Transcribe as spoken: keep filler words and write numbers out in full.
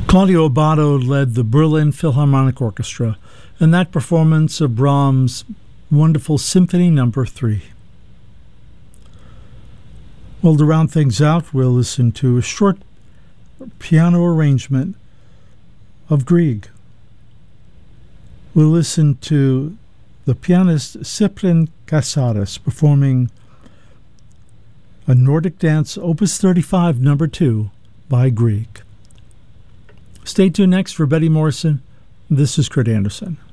Claudio Abbado led the Berlin Philharmonic Orchestra in that performance of Brahms' wonderful Symphony Number Three. Well, to round things out, we'll listen to a short piano arrangement of Grieg. We'll listen to the pianist Cyprian Casares performing a Nordic Dance Opus thirty-five Number Two by Grieg. Stay tuned next for Betty Morrison. This is Kurt Anderson.